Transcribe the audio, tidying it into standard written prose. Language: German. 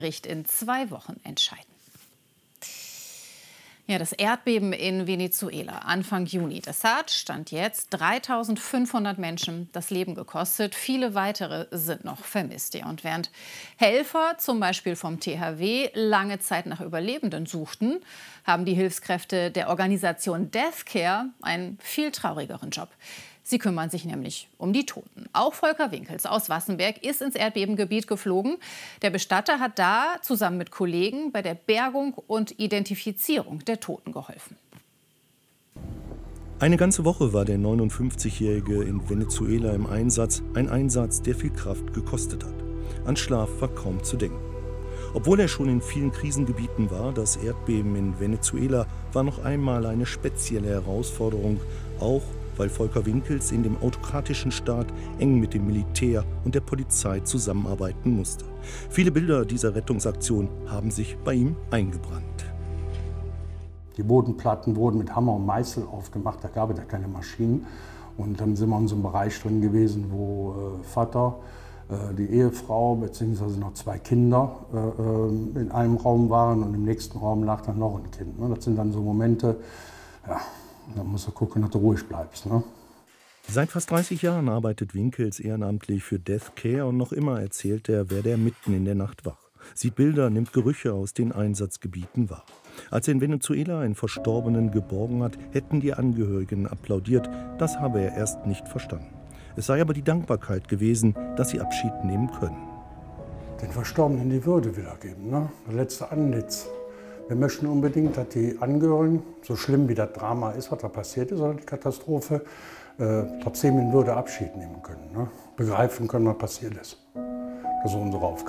Gericht in 2 Wochen entscheiden. Ja, das Erdbeben in Venezuela Anfang Juni, das hat, Stand jetzt, 3.500 Menschen das Leben gekostet. Viele weitere sind noch vermisst. Ja, und während Helfer, zum Beispiel vom THW, lange Zeit nach Überlebenden suchten, haben die Hilfskräfte der Organisation Deathcare einen viel traurigeren Job. Sie kümmern sich nämlich um die Toten. Auch Volker Winkels aus Wassenberg ist ins Erdbebengebiet geflogen. Der Bestatter hat da zusammen mit Kollegen bei der Bergung und Identifizierung der Toten geholfen. Eine ganze Woche war der 59-Jährige in Venezuela im Einsatz. Ein Einsatz, der viel Kraft gekostet hat. An Schlaf war kaum zu denken. Obwohl er schon in vielen Krisengebieten war, das Erdbeben in Venezuela war noch einmal eine spezielle Herausforderung, auch weil Volker Winkels in dem autokratischen Staat eng mit dem Militär und der Polizei zusammenarbeiten musste. Viele Bilder dieser Rettungsaktion haben sich bei ihm eingebrannt. Die Bodenplatten wurden mit Hammer und Meißel aufgemacht, da gab es ja keine Maschinen. Und dann sind wir in so einem Bereich drin gewesen, wo Vater, die Ehefrau bzw. noch 2 Kinder in einem Raum waren und im nächsten Raum lag dann noch ein Kind. Das sind dann so Momente, ja, da musst du gucken, dass du ruhig bleibst. Ne? Seit fast 30 Jahren arbeitet Winkels ehrenamtlich für Deathcare und noch immer erzählt er, wer der mitten in der Nacht wach. Sieht Bilder, nimmt Gerüche aus den Einsatzgebieten wahr. Als er in Venezuela einen Verstorbenen geborgen hat, hätten die Angehörigen applaudiert. Das habe er erst nicht verstanden. Es sei aber die Dankbarkeit gewesen, dass sie Abschied nehmen können. Den Verstorbenen die Würde wiedergeben, ne? Das letzte Antlitz. Wir möchten unbedingt, dass die Angehörigen, so schlimm wie das Drama ist, was da passiert ist, oder die Katastrophe, trotzdem in Würde Abschied nehmen können. Ne? Begreifen können, was passiert ist. Das ist unsere Aufgabe.